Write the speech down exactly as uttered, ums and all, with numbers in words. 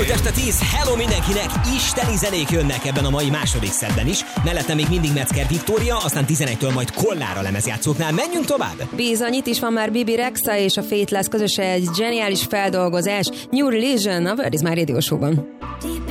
Múlt este tíz, hello mindenkinek, isteni zenék jönnek ebben a mai második szedben is. Mellette még mindig Metzger Viktória, aztán tizenegytől majd Kollára lemezjátszóknál. Menjünk tovább! Bizony, itt is van már Bibi Rexa és a Faithless közös egy zseniális feldolgozás. New Religion, a Word is My Radio Show-ban.